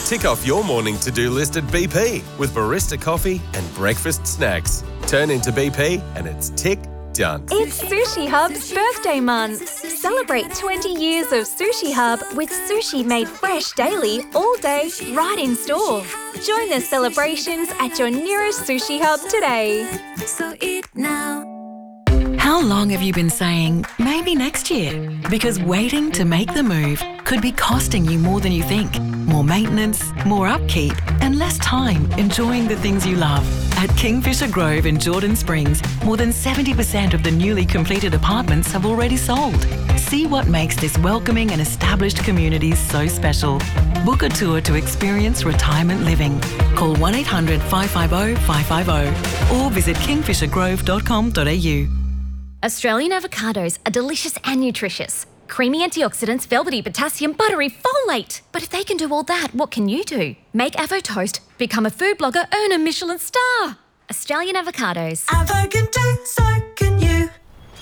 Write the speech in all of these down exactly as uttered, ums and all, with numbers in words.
Tick off your morning to-do list at B P with barista coffee and breakfast snacks. Turn into B P and it's tick done. It's Sushi Hub's birthday month. Celebrate twenty years of Sushi Hub with sushi made fresh daily, all day, right in store. Join the celebrations at your nearest Sushi Hub today. So eat now. How long have you been saying, maybe next year? Because waiting to make the move could be costing you more than you think. More maintenance, more upkeep, and less time enjoying the things you love. At Kingfisher Grove in Jordan Springs, more than seventy percent of the newly completed apartments have already sold. See what makes this welcoming and established community so special. Book a tour to experience retirement living. Call one eight hundred five five zero five five zero or visit kingfisher grove dot com dot a u. Australian avocados are delicious and nutritious. Creamy antioxidants, velvety potassium, buttery folate. But if they can do all that, what can you do? Make Avo Toast, become a food blogger, earn a Michelin star. Australian avocados. Avo can do, so can you.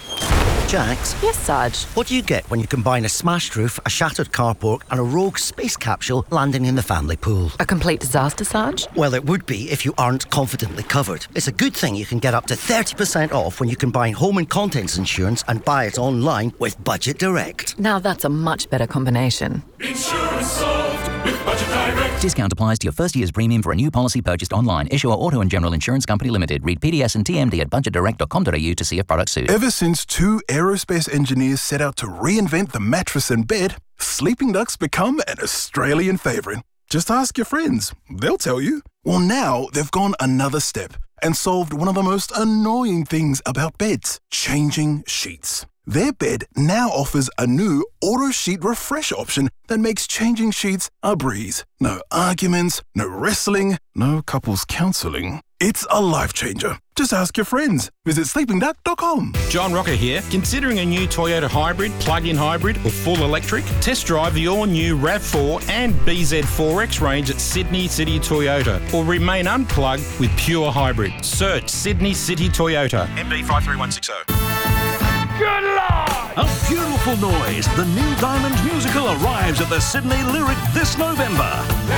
Jax? Yes, Sarge? What do you get when you combine a smashed roof, a shattered carport and a rogue space capsule landing in the family pool? A complete disaster, Sarge? Well, it would be if you aren't confidently covered. It's a good thing you can get up to thirty percent off when you combine home and contents insurance and buy it online with Budget Direct. Now that's a much better combination. Insurance solved with Budget Direct. Discount applies to your first year's premium for a new policy purchased online. Issuer Auto and General Insurance Company Limited. Read P D S and T M D at budget direct dot com dot a u to see if products suit. Ever since two aerospace engineers set out to reinvent the mattress and bed, sleeping ducks become an Australian favourite. Just ask your friends. They'll tell you. Well, now they've gone another step and solved one of the most annoying things about beds, changing sheets. Their bed now offers a new auto sheet refresh option that makes changing sheets a breeze. No arguments, no wrestling, no couples counselling. It's a life changer. Just ask your friends. Visit sleeping duck dot com. John Rocker here. Considering a new Toyota hybrid, plug-in hybrid or full electric? Test drive the all-new RAV four and B Z four X range at Sydney City Toyota or remain unplugged with pure hybrid. Search Sydney City Toyota. M B five three one six zero. Good Lord! A beautiful noise. The Neil Diamond musical arrives at the Sydney Lyric this November.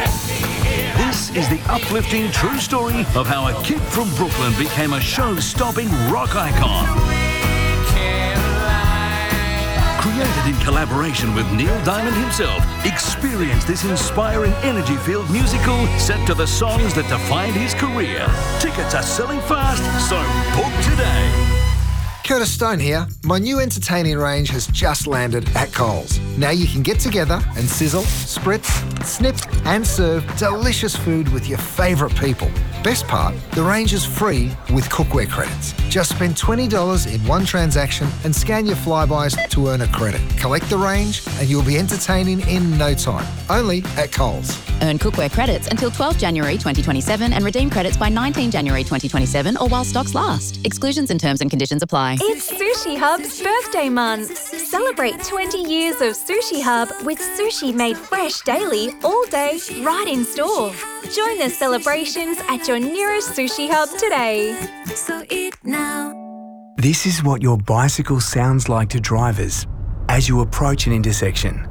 This is the uplifting true story of how a kid from Brooklyn became a show-stopping rock icon. Created in collaboration with Neil Diamond himself, experience this inspiring energy-filled musical set to the songs that defined his career. Tickets are selling fast, so book today. Curtis Stone here. My new entertaining range has just landed at Coles. Now you can get together and sizzle, spritz, snip and serve delicious food with your favourite people. Best part, the range is free with cookware credits. Just spend twenty dollars in one transaction and scan your Flybys to earn a credit. Collect the range and you'll be entertaining in no time. Only at Coles. Earn cookware credits until twelfth January twenty twenty-seven and redeem credits by nineteenth January twenty twenty-seven or while stocks last. Exclusions and terms and conditions apply. It's Sushi Hub's birthday month. Celebrate twenty years of Sushi Hub with sushi made fresh daily, all day, right in store. Join the celebrations at your nearest Sushi Hub today. So eat now. This is what your bicycle sounds like to drivers as you approach an intersection.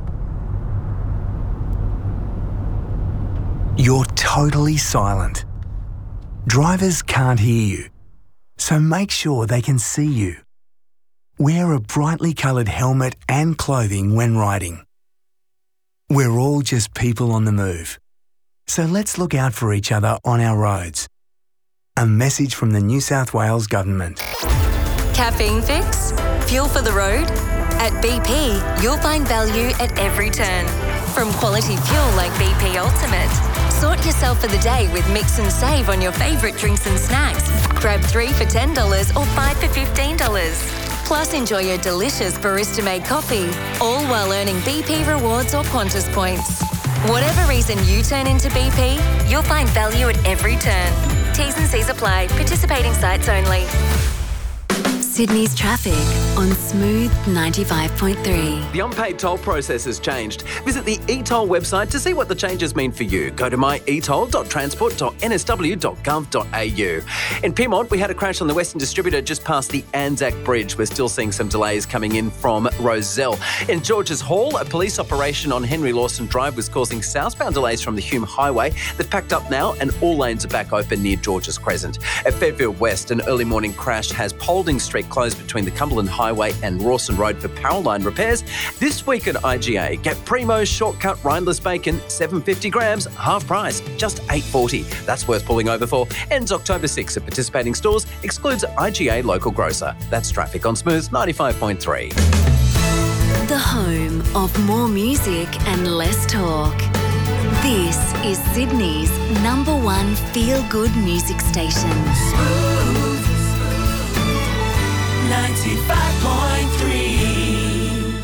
You're totally silent. Drivers can't hear you, so make sure they can see you. Wear a brightly coloured helmet and clothing when riding. We're all just people on the move, so let's look out for each other on our roads. A message from the New South Wales Government. Caffeine fix? Fuel for the road? At B P, you'll find value at every turn. From quality fuel like B P Ultimate. Sort yourself for the day with Mix and Save on your favourite drinks and snacks. Grab three for ten dollars or five for fifteen dollars. Plus, enjoy your delicious barista-made coffee, all while earning B P rewards or Qantas points. Whatever reason you turn into B P, you'll find value at every turn. T's and C's apply. Participating sites only. Sydney's traffic on Smooth ninety-five point three. The unpaid toll process has changed. Visit the e-toll website to see what the changes mean for you. Go to my e toll dot transport dot n s w dot gov dot a u. In Pyrmont, we had a crash on the Western Distributor just past the Anzac Bridge. We're still seeing some delays coming in from Rozelle. In Georges Hall, a police operation on Henry Lawson Drive was causing southbound delays from the Hume Highway. They've packed up now and all lanes are back open near Georges Crescent. At Fairfield West, an early morning crash has Paulding Street closed between the Cumberland Highway and Rawson Road for power line repairs. This week at I G A, get Primo's shortcut rindless bacon, seven hundred fifty grams, half price, just eight dollars forty. That's worth pulling over for. Ends October sixth at participating stores, excludes I G A local grocer. That's traffic on Smooth ninety-five point three. The home of more music and less talk. This is Sydney's number one feel-good music station. Smooth ninety-five point three.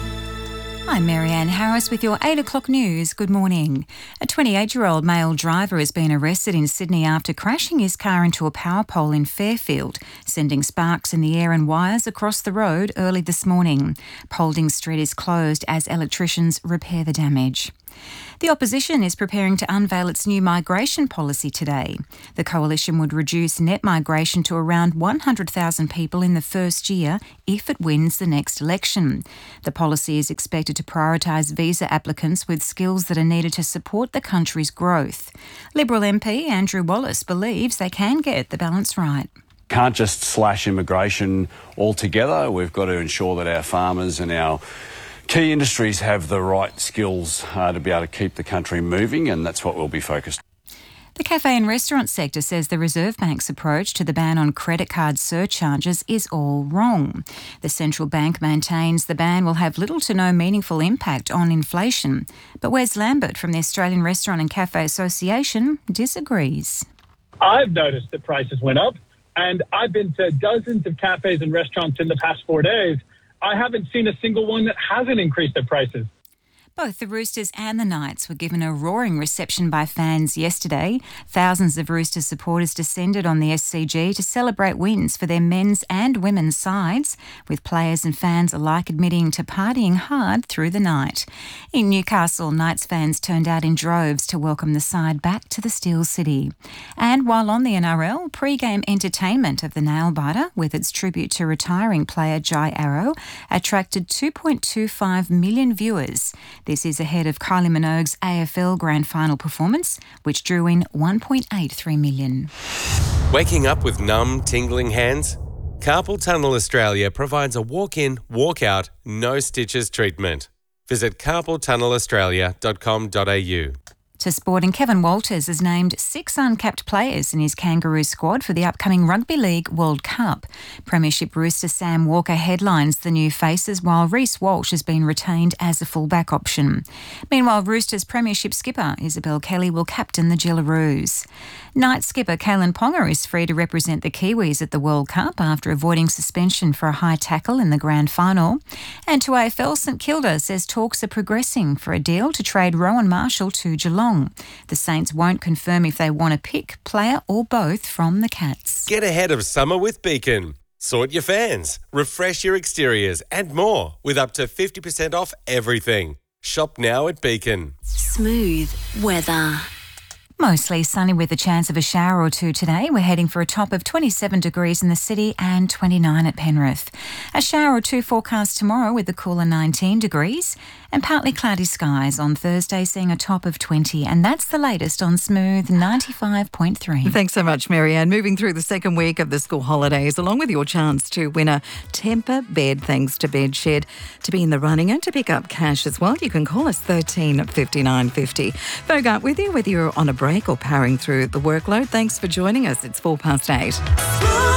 I'm Marianne Harris with your eight o'clock news. Good morning. A twenty-eight-year-old male driver has been arrested in Sydney after crashing his car into a power pole in Fairfield, sending sparks in the air and wires across the road early this morning. Paulding Street is closed as electricians repair the damage. The opposition is preparing to unveil its new migration policy today. The coalition would reduce net migration to around one hundred thousand people in the first year if it wins the next election. The policy is expected to prioritise visa applicants with skills that are needed to support the country's growth. Liberal M P Andrew Wallace believes they can get the balance right. Can't just slash immigration altogether. We've got to ensure that our farmers and our key industries have the right skills uh, to be able to keep the country moving, and that's what we'll be focused on. The cafe and restaurant sector says the Reserve Bank's approach to the ban on credit card surcharges is all wrong. The central bank maintains the ban will have little to no meaningful impact on inflation. But Wes Lambert from the Australian Restaurant and Cafe Association disagrees. I've noticed that prices went up, and I've been to dozens of cafes and restaurants in the past four days. I haven't seen a single one that hasn't increased their prices. Both the Roosters and the Knights were given a roaring reception by fans yesterday. Thousands of Roosters supporters descended on the S C G to celebrate wins for their men's and women's sides, with players and fans alike admitting to partying hard through the night. In Newcastle, Knights fans turned out in droves to welcome the side back to the Steel City. And while on the N R L, pre-game entertainment of the Nailbiter, with its tribute to retiring player Jai Arrow, attracted two point two five million viewers. This is ahead of Kylie Minogue's A F L Grand Final performance, which drew in one point eight three million. Waking up with numb, tingling hands? Carpal Tunnel Australia provides a walk-in, walk-out, no stitches treatment. Visit carpal tunnel australia dot com dot a u. To sport, and Kevin Walters has named six uncapped players in his Kangaroo squad for the upcoming Rugby League World Cup. Premiership Rooster Sam Walker headlines the new faces, while Reece Walsh has been retained as a fullback option. Meanwhile, Roosters Premiership skipper Isabel Kelly will captain the Jillaroos. Knights skipper Kalen Ponga is free to represent the Kiwis at the World Cup after avoiding suspension for a high tackle in the grand final. And to A F L, St Kilda says talks are progressing for a deal to trade Rowan Marshall to Geelong. The Saints won't confirm if they want to pick, player or both from the Cats. Get ahead of summer with Beacon. Sort your fans, refresh your exteriors and more with up to fifty percent off everything. Shop now at Beacon. Smooth weather. Mostly sunny with a chance of a shower or two today. We're heading for a top of twenty-seven degrees in the city and twenty-nine at Penrith. A shower or two forecast tomorrow with the cooler nineteen degrees, and partly cloudy skies on Thursday, seeing a top of twenty. And that's the latest on Smooth ninety-five point three. Thanks so much, Marianne. Moving through the second week of the school holidays, along with your chance to win a Temper bed thanks to Bedshed. To be in the running and to pick up cash as well, you can call us thirteen fifty-nine fifty. Bogart with you, whether you're on a break or powering through the workload. Thanks for joining us. It's four past eight.